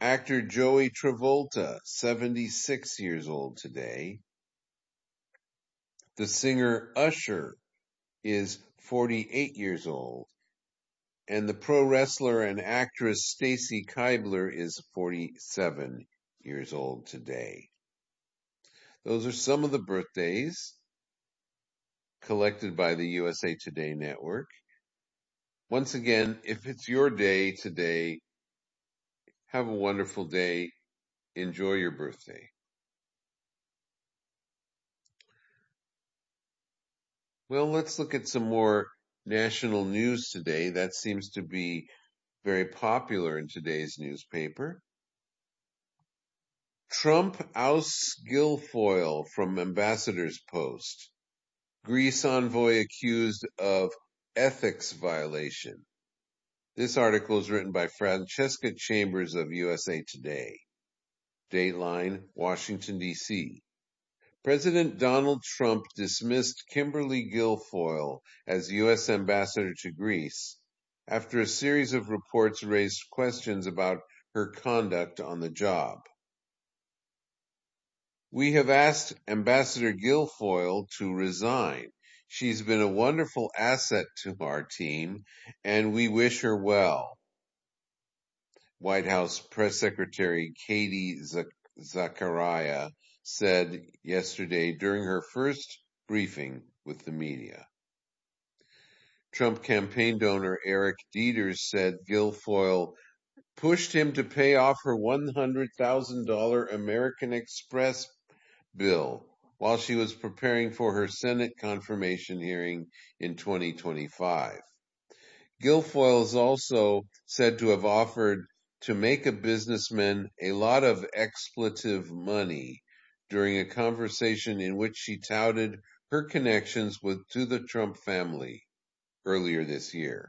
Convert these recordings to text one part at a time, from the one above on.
Actor Joey Travolta, 76 years old today. The singer Usher is 48 years old. And the pro wrestler and actress Stacy Keibler is 47 years old today. Those are some of the birthdays collected by the USA Today Network. Once again, if it's your day today, have a wonderful day. Enjoy your birthday. Well, let's look at some more national news today. That seems to be very popular in today's newspaper. Trump ousts Guilfoyle from ambassador's post. Greece envoy accused of ethics violation. This article is written by Francesca Chambers of USA Today. Dateline, Washington, D.C. President Donald Trump dismissed Kimberly Guilfoyle as U.S. ambassador to Greece after a series of reports raised questions about her conduct on the job. We have asked Ambassador Guilfoyle to resign. She's been a wonderful asset to our team, and we wish her well. White House Press Secretary Katie Zachariah said yesterday during her first briefing with the media. Trump campaign donor Eric Dieters said Guilfoyle pushed him to pay off her $100,000 American Express bill while she was preparing for her Senate confirmation hearing in 2025. Guilfoyle is also said to have offered to make a businessman a lot of expletive money during a conversation in which she touted her connections to the Trump family earlier this year.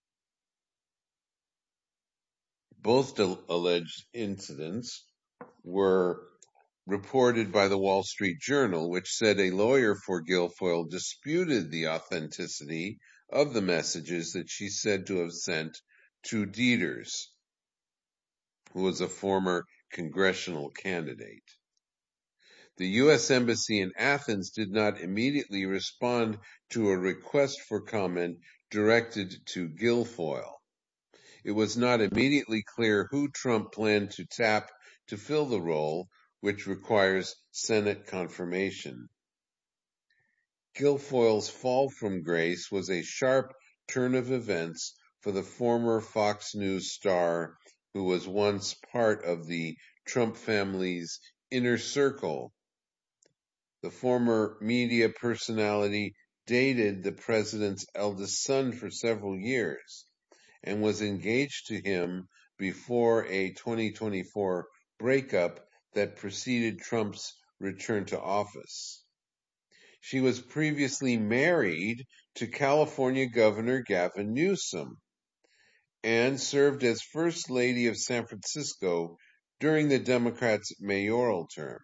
Both alleged incidents were reported by the Wall Street Journal, which said a lawyer for Guilfoyle disputed the authenticity of the messages that she said to have sent to Dieters, who was a former congressional candidate. The U.S. Embassy in Athens did not immediately respond to a request for comment directed to Guilfoyle. It was not immediately clear who Trump planned to tap to fill the role, which requires Senate confirmation. Guilfoyle's fall from grace was a sharp turn of events for the former Fox News star who was once part of the Trump family's inner circle. The former media personality dated the president's eldest son for several years and was engaged to him before a 2024 breakup that preceded Trump's return to office. She was previously married to California Governor Gavin Newsom and served as First Lady of San Francisco during the Democrats' mayoral term.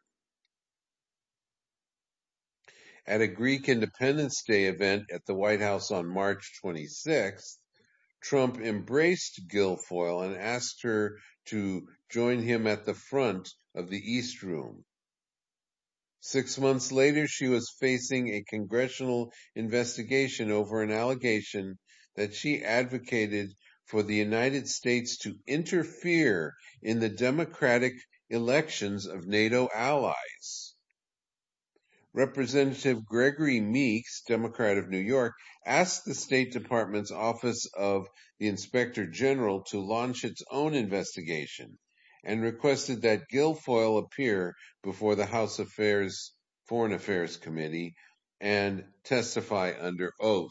At a Greek Independence Day event at the White House on March 26th, Trump embraced Guilfoyle and asked her to join him at the front of the East Room. 6 months later, she was facing a congressional investigation over an allegation that she advocated for the United States to interfere in the democratic elections of NATO allies. Representative Gregory Meeks, Democrat of New York, asked the State Department's Office of the Inspector General to launch its own investigation and requested that Guilfoyle appear before the House Foreign Affairs Committee and testify under oath.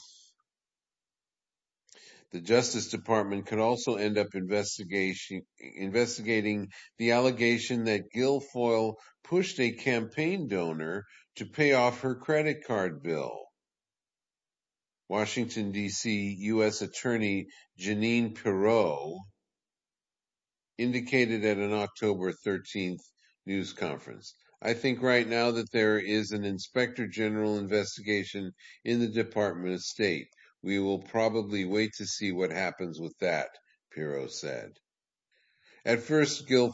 The Justice Department could also end up investigating the allegation that Guilfoyle pushed a campaign donor to pay off her credit card bill. Washington, D.C. U.S. Attorney Jeanine Pirro indicated at an October 13th news conference, "I think right now that there is an Inspector General investigation in the Department of State. We will probably wait to see what happens with that," Pirro said. At first,